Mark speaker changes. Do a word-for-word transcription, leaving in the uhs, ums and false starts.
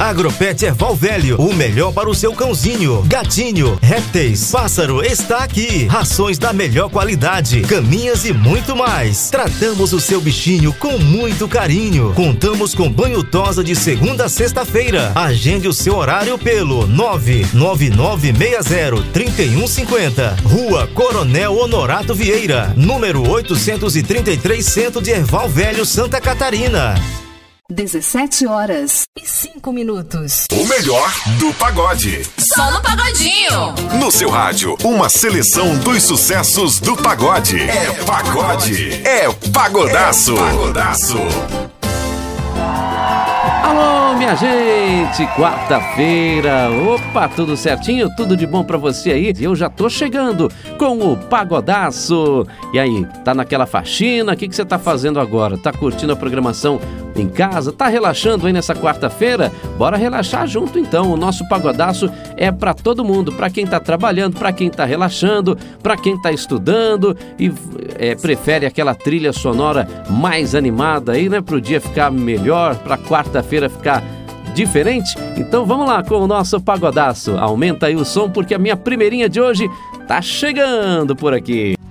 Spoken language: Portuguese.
Speaker 1: Agropet Erval Velho, o melhor para o seu cãozinho, gatinho, répteis, pássaro está aqui. Rações da melhor qualidade, caminhas e muito mais. Tratamos o seu bichinho com muito carinho. Contamos com banho tosa de segunda a sexta-feira. Agende o seu horário pelo nove nove nove seis zero três um cinco zero. Rua Coronel Honorato Vieira, número oitocentos e trinta e três, Centro de Erval Velho, Santa Catarina.
Speaker 2: dezessete horas e cinco minutos.
Speaker 3: O melhor do pagode.
Speaker 4: Só no Pagodinho.
Speaker 3: No seu rádio, uma seleção dos sucessos do pagode. É pagode. É pagodaço. É pagodaço.
Speaker 5: Alô, minha gente, quarta-feira, opa, tudo certinho, tudo de bom pra você aí? Eu já tô chegando com o Pagodaço. E aí, tá naquela faxina? O que que você tá fazendo agora? Tá curtindo a programação em casa? Tá relaxando aí nessa quarta-feira? Bora relaxar junto então. O nosso Pagodaço é pra todo mundo, pra quem tá trabalhando, pra quem tá relaxando, pra quem tá estudando e é, prefere aquela trilha sonora mais animada aí, né? Pro dia ficar melhor, pra quarta-feira ficar diferente. Então vamos lá com o nosso Pagodaço. Aumenta aí o som porque a minha primeirinha de hoje tá chegando por aqui.